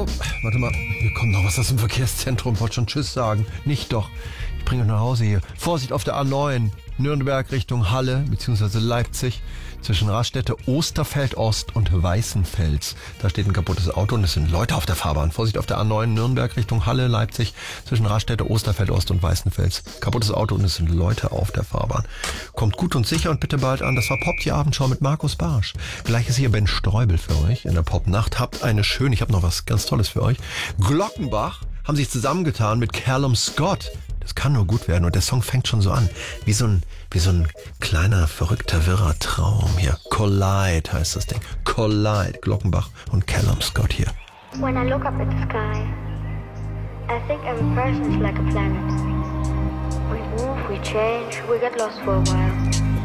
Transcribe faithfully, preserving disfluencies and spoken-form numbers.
warte mal, hier kommt noch was aus dem Verkehrszentrum. Wollte schon Tschüss sagen. Nicht doch. Ich bringe euch nach Hause hier. Vorsicht auf der A neun. Nürnberg Richtung Halle bzw. Leipzig. Zwischen Raststätte Osterfeld-Ost und Weißenfels. Da steht ein kaputtes Auto und es sind Leute auf der Fahrbahn. Vorsicht auf der A neun. Nürnberg Richtung Halle, Leipzig. Zwischen Raststätte Osterfeld-Ost und Weißenfels. Kaputtes Auto und es sind Leute auf der Fahrbahn. Kommt gut und sicher und bitte bald an. Das war Pop, die Abendschau mit Markus Barsch. Gleich ist hier Ben Streubel für euch in der Popnacht. Habt eine schöne, ich habe noch was ganz Tolles für euch. Glockenbach haben sich zusammengetan mit Callum Scott. Das kann nur gut werden und der Song fängt schon so an. Wie so ein, wie so ein kleiner, verrückter, wirrer Traum hier. Collide heißt das Ding. Collide. Glockenbach und Callum Scott hier. When I look up at the sky, I think every person's like a planet. We move, we change, we get lost for a while.